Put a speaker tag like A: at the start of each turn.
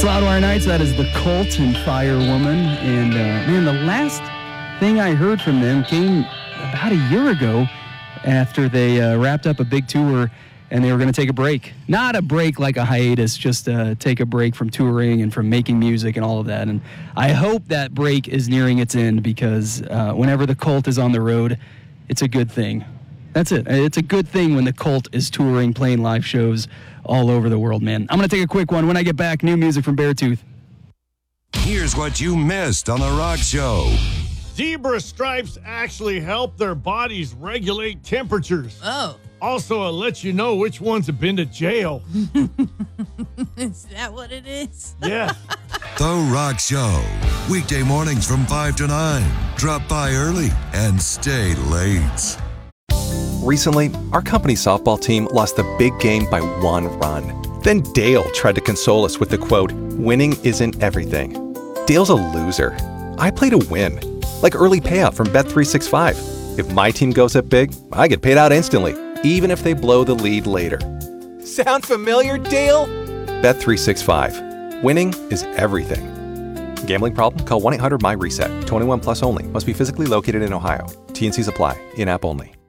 A: It's Loudwire Nights. That is The Cult and Firewoman. And, man, the last thing I heard from them came about a year ago after they wrapped up a big tour and they were going to take a break. Not a break like a hiatus, just take a break from touring and from making music and all of that. And I hope that break is nearing its end because whenever The Cult is on the road, it's a good thing. That's it. It's a good thing when The Cult is touring, playing live shows all over the world, man. I'm going to take a quick one. When I get back, new music from Beartooth.
B: Here's what you missed on The Rock Show.
C: Zebra stripes actually help their bodies regulate temperatures.
D: Oh.
C: Also, it lets you know which ones have been to jail.
D: Is that what it is?
C: Yeah.
B: The Rock Show. Weekday mornings from 5 to 9. Drop by early and stay late.
E: Recently, our company softball team lost the big game by 1 run. Then Dale tried to console us with the quote, "Winning isn't everything." Dale's a loser. I play to win. Like early payout from Bet365. If my team goes up big, I get paid out instantly, even if they blow the lead later. Sound familiar, Dale? Bet365. Winning is everything. Gambling problem? Call 1-800-MY-RESET. 21 plus only. Must be physically located in Ohio. T&Cs apply. In-app only.